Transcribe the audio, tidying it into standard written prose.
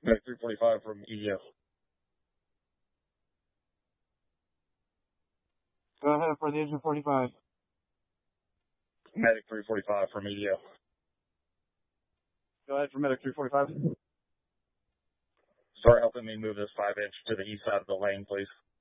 Medic 345 from EDO. Go ahead for the engine 45. Medic 345 from EDO. Go ahead for Medic 345. Start helping me move this 5-inch to the east side of the lane, please.